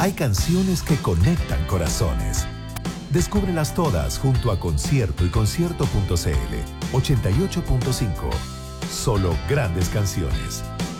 Hay canciones que conectan corazones. Descúbrelas todas junto a Concierto y Concierto.cl. 88.5. Solo grandes canciones.